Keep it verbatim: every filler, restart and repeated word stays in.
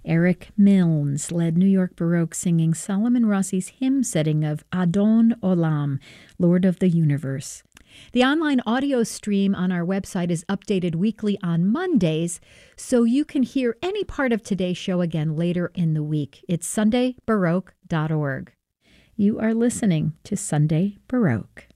Eric Milnes led New York Baroque singing Solomon Rossi's hymn setting of Adon Olam, Lord of the Universe. The online audio stream on our website is updated weekly on Mondays, so you can hear any part of today's show again later in the week. It's sunday baroque dot org. You are listening to Sunday Baroque.